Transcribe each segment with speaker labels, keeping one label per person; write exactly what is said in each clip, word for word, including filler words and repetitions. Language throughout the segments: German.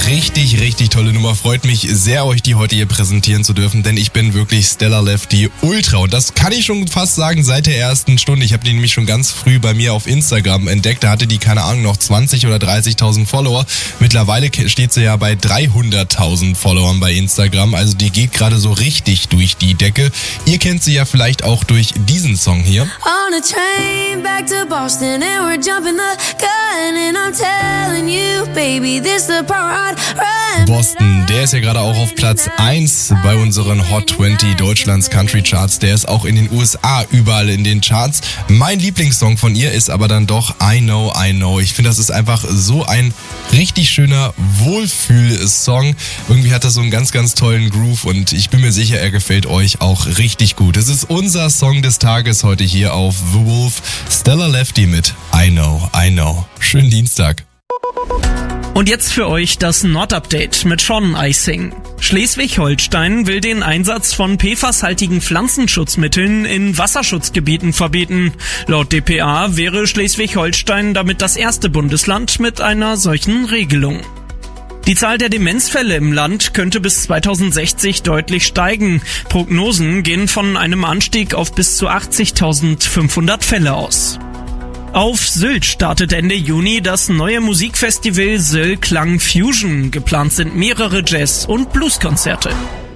Speaker 1: richtig, richtig tolle Nummer. Freut mich sehr, euch die heute hier präsentieren zu dürfen, denn ich bin wirklich Stellar Lefty Ultra. Und das kann ich schon fast sagen seit der ersten Stunde. Ich habe die nämlich schon ganz früh bei mir auf Instagram entdeckt. Da hatte die, keine Ahnung, noch zwanzig oder dreißigtausend Follower. Mittlerweile steht sie ja bei dreihunderttausend Followern bei Instagram. Also die geht gerade so richtig durch die Decke. Ihr kennt sie ja vielleicht auch durch diesen Song hier.
Speaker 2: On a train back to Boston and we're jumping the gun and I'm telling you, baby, this the part right.
Speaker 1: Boston, der ist ja gerade auch auf Platz eins bei unseren Hot zwanzig Deutschlands Country Charts. Der ist auch in den U S A überall in den Charts. Mein Lieblingssong von ihr ist aber dann doch I Know, I Know. Ich finde, das ist einfach so ein richtig schöner Wohlfühl-Song. Irgendwie hat er so einen ganz, ganz tollen Groove und ich bin mir sicher, er gefällt euch auch richtig gut. Es ist unser Song des Tages heute hier auf The Wolf. Stellar Lefty mit I Know, I Know. Schönen Dienstag.
Speaker 3: Und jetzt für euch das Nord-Update mit Sean Icing. Schleswig-Holstein will den Einsatz von P F A S-haltigen Pflanzenschutzmitteln in Wasserschutzgebieten verbieten. Laut D P A wäre Schleswig-Holstein damit das erste Bundesland mit einer solchen Regelung. Die Zahl der Demenzfälle im Land könnte bis zweitausendsechzig deutlich steigen. Prognosen gehen von einem Anstieg auf bis zu achtzigtausendfünfhundert Fälle aus. Auf Sylt startet Ende Juni das neue Musikfestival Sylt Klang Fusion. Geplant sind mehrere Jazz- und Blueskonzerte.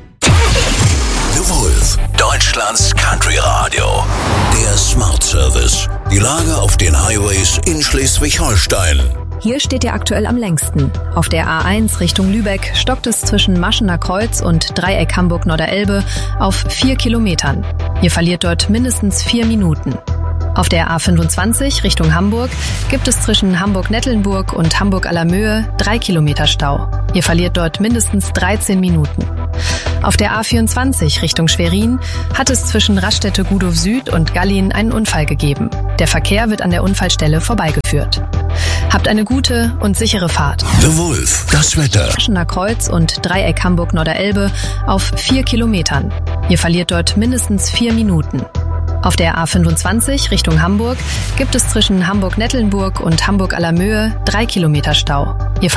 Speaker 4: The Wolf, Deutschlands Country Radio. Der Smart Service. Die Lage auf den Highways in Schleswig-Holstein.
Speaker 5: Hier steht ihr aktuell am längsten. Auf der A eins Richtung Lübeck stockt es zwischen Maschener Kreuz und Dreieck Hamburg-Norderelbe auf vier Kilometern. Ihr verliert dort mindestens vier Minuten. Auf der A fünfundzwanzig Richtung Hamburg gibt es zwischen Hamburg-Nettelnburg und Hamburg-Allermöhe drei Kilometer Stau. Ihr verliert dort mindestens dreizehn Minuten. Auf der A vierundzwanzig Richtung Schwerin hat es zwischen Raststätte-Gudow Süd und Gallien einen Unfall gegeben. Der Verkehr wird an der Unfallstelle vorbeigeführt. Habt eine gute und sichere Fahrt.
Speaker 4: The Wolf, das Wetter.
Speaker 5: Maschener Kreuz und Dreieck Hamburg-Norderelbe auf vier Kilometern. Ihr verliert dort mindestens vier Minuten. Auf der A fünfundzwanzig Richtung Hamburg gibt es zwischen Hamburg-Nettelnburg und Hamburg-Allermöhe drei Kilometer Stau. Ihr